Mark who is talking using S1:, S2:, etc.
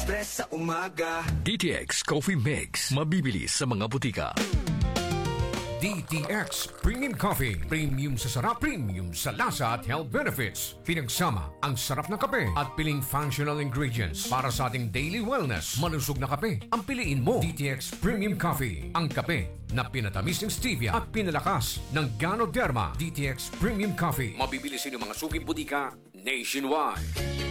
S1: Express sa umaga.
S2: DTX Coffee Mix. Mabibili sa mga butika.
S3: DTX Premium Coffee. Premium sa sarap, premium sa lasa at health benefits. Pinagsama ang sarap ng kape at piling functional ingredients para sa ating daily wellness. Malusog na kape ang piliin mo. DTX Premium Coffee. Ang kape na pinatamis ng stevia at pinalakas ng Ganoderma. DTX Premium Coffee. Mabibili sa inyong mga suking butika nationwide.